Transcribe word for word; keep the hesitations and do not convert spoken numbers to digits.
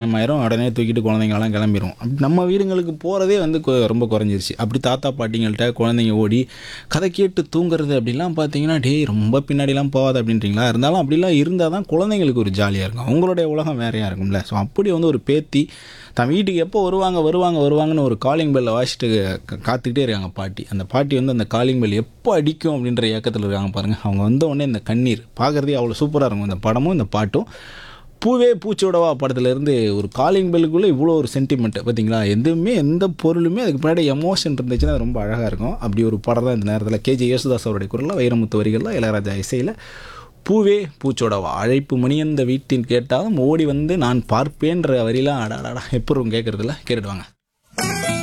Time ஆயிரும், உடனே தூக்கிட்டு குழந்தைங்கலாம் கிளம்பிரும். அப்படி நம்ம வீடுங்களுக்கு போகிறதே வந்து கொ ரொம்ப குறைஞ்சிருச்சு. அப்படி தாத்தா பாட்டிங்கள்ட்ட குழந்தைங்க ஓடி கதை கேட்டு தூங்குறது அப்படிலாம் பார்த்தீங்கன்னா, டேய் ரொம்ப பின்னாடிலாம் போகாத அப்படின்றீங்களா? இருந்தாலும் அப்படிலாம் இருந்தால் தான் குழந்தைங்களுக்கு ஒரு ஜாலியாக இருக்கும். அவங்களுடைய உலகம் வேறையாக இருக்கும்ல. ஸோ அப்படி வந்து ஒரு பேத்தி தன் வீட்டுக்கு எப்போ வருவாங்க வருவாங்க வருவாங்கன்னு ஒரு காலிங் பெல்லை வாசிட்டு க- காத்துக்கிட்டே இருக்காங்க பாட்டி. அந்த பாட்டி வந்து அந்த காலிங் பெல் எப்போ அடிக்கும் அப்படின்ற ஏக்கத்தில் இருக்காங்க பாருங்கள். அவங்க வந்த உடனே இந்த கண்ணீர் பார்க்குறதே அவ்வளோ சூப்பராக இருக்கும். இந்த படமும் இந்த பாட்டும் பூவே பூச்சோடவா படத்துலேருந்து ஒரு காலிங் பெல்லுக்குள்ளே இவ்வளோ ஒரு சென்டிமெண்ட் பார்த்தீங்களா? எதுவுமே எந்த பொருளுமே அதுக்கு பின்னாடி எமோஷன் இருந்துச்சுன்னா அது ரொம்ப அழகாக இருக்கும். அப்படி ஒரு படம் தான் இந்த நேரத்தில் கேஜே யேசுதாஸ் அவருடைய குரலில் வைரமுத்து வரிகளில் இளையராஜா இசையில் பூவே பூச்சோடவா அழைப்பு மணியந்த வீட்டின் கேட்டாலும் ஓடி வந்து நான் பார்ப்பேன்ற வரிலாம் அடாடாடா எப்போ கேட்குறதில்ல கேட்டுடுவாங்க.